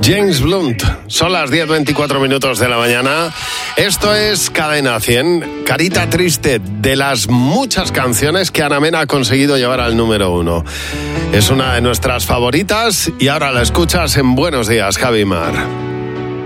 James Blunt. Son las 10:24 minutos de la mañana. Esto es Cadena 100. Carita triste, de las muchas canciones que Ana Mena ha conseguido llevar al número 1. Es una de nuestras favoritas y ahora la escuchas en Buenos Días, Javi Mar.